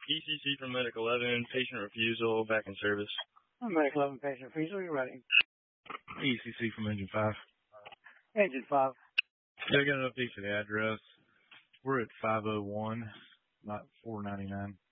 ECC from Medic 11, patient refusal, back in service. Medic 11, patient refusal, you're ready. ECC from Engine 5. Engine 5. Yeah, I got an update for the address. We're at 501, not 499.